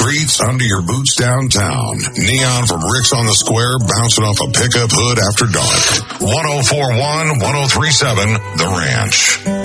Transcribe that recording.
streets, under your boots downtown. Neon from Rick's on the Square bouncing off a pickup hood after dark. 104.1, 103.7, The Ranch.